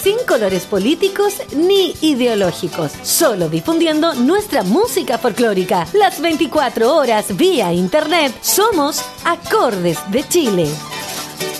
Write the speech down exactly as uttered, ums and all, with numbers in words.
sin colores políticos ni ideológicos, solo difundiendo nuestra música folclórica. Las veinticuatro horas vía internet somos Acordes de Chile.